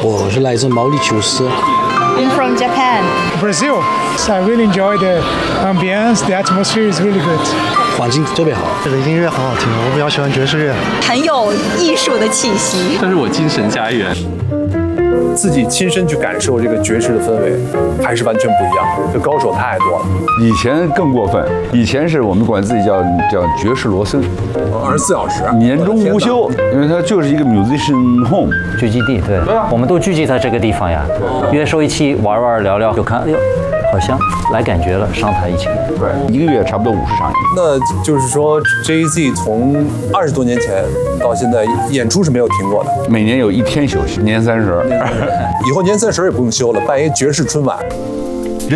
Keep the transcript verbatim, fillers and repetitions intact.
我是来自毛里求斯。 I'm from Japan. Brazil. So I really enjoy the ambience. The atmosphere is really good. 环境特别好， 这个音乐很好听，我比较喜欢爵士乐， 很有艺术的气息。 这是我精神家园。 自己亲身去感受这个爵士的氛围，还是完全不一样。这高手太多了。 以前更过分，以前是我们管自己叫叫爵士罗森， 二十四小时， 年中无休，因为它就是一个 musician home 聚集地。对，我们都聚集在这个地方呀，约收一期玩玩聊聊，就看，哎呦，好像来感觉了，上台一起。 对，一个月差不多五十场。 那就是说 ，J Z 从二十多年前到现在演出是没有停过的， 每年有一天休息，年三十。 以后年三十也不用休了，办一爵士春晚。